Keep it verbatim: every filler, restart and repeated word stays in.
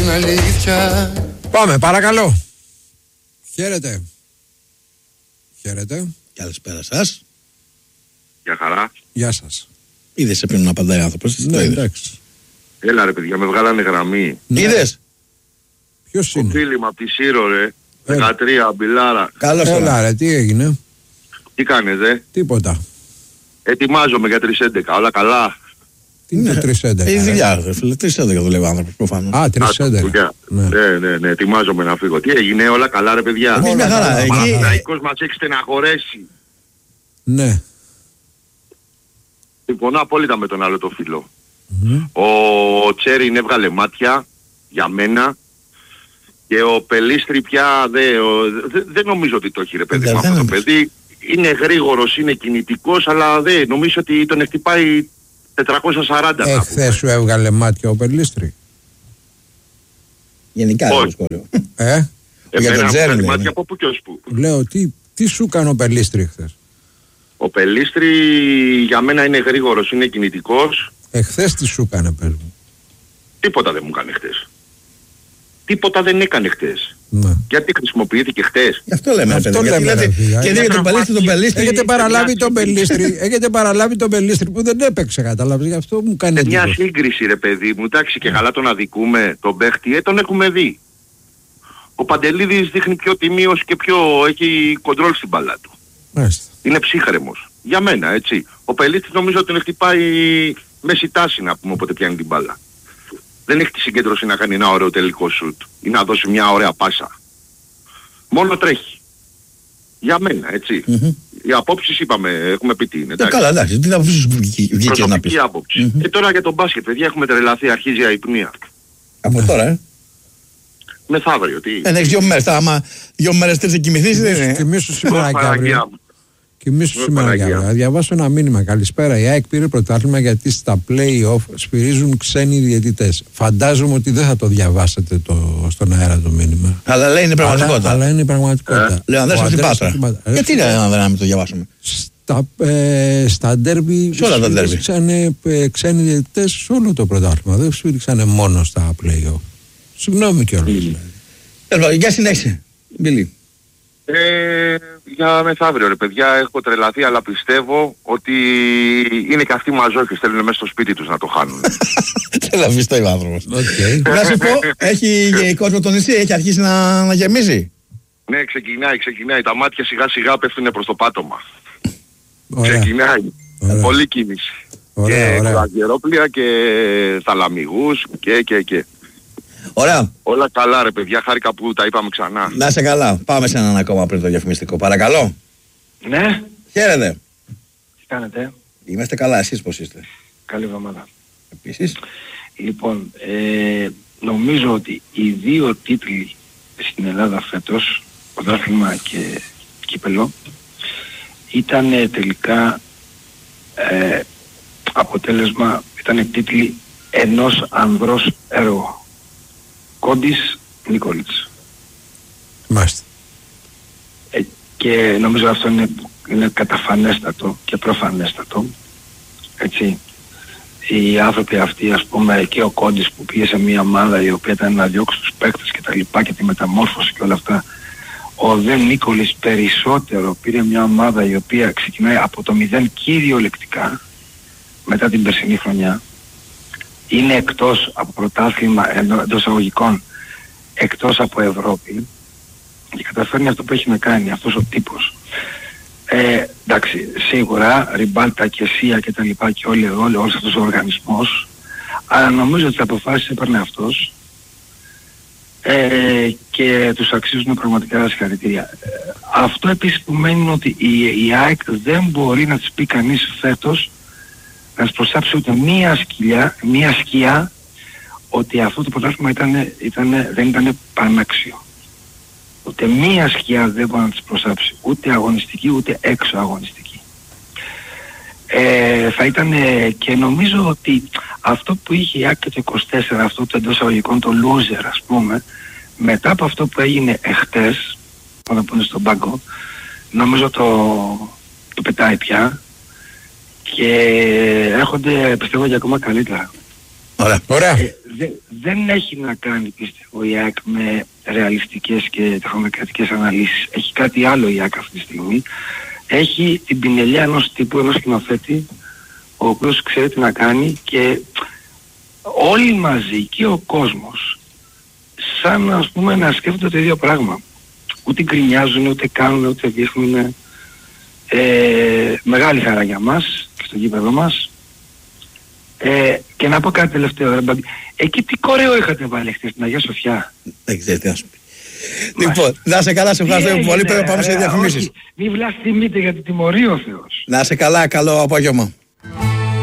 αλήθεια. Πάμε, παρακαλώ. Χαίρετε. Χαίρετε. Καλησπέρα σας. Γεια χαρά. Γεια σας. Είδες σε ποιον να απαντάει άνθρωπος. Ναι, εντάξει. Έλα ρε παιδιά, με βγάλανε γραμμή. Ναι. Είδες. Ποιος Ο είναι? φίλη μου από τη Σύρο ρε. Έλα. δεκατρία, μπιλάρα. Καλώς Έλα τώρα. ρε, τι έγινε? Τι κάνεις δε? Τίποτα. Ετοιμάζομαι για τρεις έντεκα, όλα καλά. Τι είναι το τρεις έντεκα? Έχει ρε? δουλειά, ρε φίλε. τρεις έντεκα δουλεύει ο άνθρωπος προφανώς. Α, τρεις έντεκα. δουλειά. Ναι. Ναι, ναι, ναι, ετοιμάζομαι να φύγω. Τι έγινε, όλα καλά ρε παιδιά? Εμείς μια χαρά. καλά. Ο Εκεί. Παναθηναϊκός μας έχει στεναχωρέσει. Ναι. Συμφωνώ απόλυτα με τον άλλο το φίλο. Μμμ. Ο Τσέριν έβγαλε μάτια για μένα και ο Πελίστρη πια δεν δε, δε νομίζω ότι το έχει ρε παιδί Δεν- με δεν αυτό το νομίζω. παιδί. Είναι γρήγορος, είναι κινητικός, αλλά δεν νομίζω ότι τον χτυπάει τετρακόσια σαράντα. να πούμε. Εχθές σου έβγαλε μάτια ο Πελίστρη. Γενικά Όχι. το σχόλιο. Ε, Για Εμένα τον μου Τσέριν, κάνει λένε. μάτια από πού και ως πού. λέω, τι, τι σου έκανε ο Πελίστρη χθες? Ο Πελίστρη για μένα είναι γρήγορος, είναι κινητικός. Εχθές τι σου έκανε, πες μου? Τίποτα δεν μου έκανε χτες. Τίποτα δεν έκανε χτες. Ναι. Γιατί χρησιμοποιήθηκε χτες? Γι' αυτό λέμε, Αυτό παιδί. Γιατί λέμε, λέτε. ρε, φίλε. Και Είναι δείτε τον Πελίστρη, τον Πελίστρη. Έχετε παραλάβει μια τον σύγκριση. Πελίστρη, έχετε παραλάβει τον Πελίστρη που δεν έπαιξε, κατάλαβες, γι' αυτό μου κάνει Μια εντύπωση. σύγκριση ρε παιδί μου, εντάξει και καλά τον αδικούμε, τον παίχτη, ε, τον έχουμε δει. Ο Παντελίδης δείχνει πιο τιμίος και πιο έχει κοντρόλ στην μπάλα του. Μάλιστα. Είναι ψύχρεμος. Για μένα έτσι. Ο Πελίστης νομίζω ότι τον χτυπάει μέση τάση να πούμε όποτε πιάνει την μπάλα. Δεν έχει τη συγκέντρωση να κάνει ένα ωραίο τελικό σουτ ή να δώσει μια ωραία πάσα. Μόνο τρέχει. Για μένα έτσι. Μμμ. Οι απόψεις είπαμε, έχουμε πει τι είναι. Ε, εντάξει. Καλά, εντάξει. Τι θα αφήσεις που βγήκε βγήκε να πεις. Προσωπική άποψη. Μμμ. Και τώρα για τον μπάσκετ, παιδιά, έχουμε τρελαθεί, αρχίζει η αϊπνία. Από τώρα, ε. Μεθαύριο, τι. Δεν έχεις δύο μέρες. Θα, άμα δύο μέρες τρεις θα κοιμηθείς, δεν είναι. Κοιμήσου σήμερα και Παναγία αύριο. μου. Κοιμήσου Ω, σήμερα και Παναγία. αύριο. Θα διαβάσω ένα μήνυμα. Καλησπέρα. Η ΑΕΚ πήρε πρωτάθλημα γιατί στα play-off σφυρίζουν ξένοι διαιτητές. Φαντάζομαι ότι δεν θα το διαβάσετε το, στον αέρα το μήνυμα. Αλλά λέει είναι Αλλά, πραγματικότητα. αλλά είναι η πραγματικότητα. Λέω, Ανδρέας Ο από την Ανδρέας Πάτρα. από την Πάτρα. Γιατί Ε, να δεν να μην το διαβάσουμε. Στα, ε, στα ντέρμπι Σε όλα τα ντέρμπι. σφύριξανε ε, ξένοι διαιτητές σε όλο το πρωτάθλημα. Δεν σφύριξανε μόνο στα play-off. Συγγνώμη κιόλας. δηλαδή. Τέλος πάντων, για συνέχισε. Μπίλη. Ε, για μεθαύριο ρε παιδιά, έχω τρελαθεί αλλά πιστεύω ότι είναι και αυτοί μαζόχες, θέλουν μέσα στο σπίτι τους να το χάνουν. Θέλω να πιστεύει ο άνθρωπος. Οκ. Να σου πω, έχει κόσμο το νησί, έχει αρχίσει να, να γεμίζει. Ναι, ξεκινάει, ξεκινάει. Τα μάτια σιγά σιγά πέφτουν προς το πάτωμα. Ωραία. Ξεκινάει. Ωραία. Πολλή κίνηση. Ωραία, και ωραία. αγερόπλια και θαλαμιγούς και και και. Ωραία, Όλα καλά ρε παιδιά, χάρηκα που τα είπαμε ξανά. να είσαι καλά. Πάμε σε έναν ακόμα πριν το διαφημιστικό. Παρακαλώ. Ναι, Χαίρετε. τι κάνετε, Είμαστε καλά, εσείς πώς είστε? καλή εβδομάδα. Επίσης. Λοιπόν, ε, νομίζω ότι οι δύο τίτλοι στην Ελλάδα φέτος, πρωτάθλημα και κύπελο, ήταν ε, τελικά ε, αποτέλεσμα, ήταν τίτλοι ενός ανδρός έργου. Κόντις Νίκολιτς. Μάλιστα. Ε, και νομίζω αυτό είναι, είναι καταφανέστατο και προφανέστατο. Έτσι. Οι άνθρωποι αυτοί, ας πούμε, και ο Κόντις που πήγε σε μια ομάδα η οποία ήταν να διώξει τους παίκτες και τα λοιπά και τη μεταμόρφωση και όλα αυτά. Ο Δε Νίκολης περισσότερο πήρε μια ομάδα η οποία ξεκινάει από το μηδέν κυριολεκτικά μετά την περσινή χρονιά. Είναι εκτός από πρωτάθλημα εντός αγωγικών, εκτός από Ευρώπη και καταφέρνει αυτό που έχει να κάνει αυτός ο τύπος. Ε, εντάξει, σίγουρα Ριμπάλτα και Σία και τα λοιπά και όλοι, όλοι, όλος αυτός ο οργανισμός, αλλά νομίζω ότι τις αποφάσεις έπαιρνε αυτός ε, και τους αξίζουν πραγματικά συγχαρητήρια. Ε, αυτό επίσης που μένει είναι ότι η, η ΑΕΚ δεν μπορεί να της πει κανείς φέτος να της προσάψει ούτε μία σκυλιά, μία σκιά ότι αυτό το πρωτάθλημα ήταν, ήταν, δεν ήταν πανάξιο. Ούτε μία σκιά δεν μπορεί να της προσάψει, ούτε αγωνιστική ούτε έξω αγωνιστική. Ε, θα ήταν και νομίζω ότι αυτό που είχε η ΑΕΚ και το είκοσι τέσσερα, αυτό το εντός αγωγικών, το loser ας πούμε, μετά από αυτό που έγινε εχθές, όταν που είναι στον πάγκο, νομίζω το, το πετάει πια και έρχονται πιστεύω για ακόμα καλύτερα. Ωραία. Ωραία. Ε, δε, δεν έχει να κάνει, πιστεύω, η ΑΕΚ με ρεαλιστικές και τεχνοκρατικές αναλύσεις. Έχει κάτι άλλο η ΑΕΚ αυτή τη στιγμή. Έχει την πινελιά ενός τύπου, ενός σκηνοθέτη, ο οποίος ξέρει τι να κάνει και όλοι μαζί και ο κόσμος σαν, ας πούμε, να σκέφτονται το ίδιο πράγμα. Ούτε γκρινιάζουν, ούτε κάνουν, ούτε δείχνουν. Ε, μεγάλη χαρά για μας και στο γήπεδο μας. Ε, και να πω κάτι τελευταίο, ρε Μπαμπή. Εκεί τι κορέο είχατε βάλει χθες στην Αγία Σοφιά? Δεν ξέρει τι να σου πει. Λοιπόν, να είσαι καλά, σε ευχαριστώ πολύ. Πρέπει να πάμε σε διαφημίσεις. Μην βλαστημείτε γιατί τιμωρεί ο Θεός. Να είσαι καλά, καλό απόγευμα.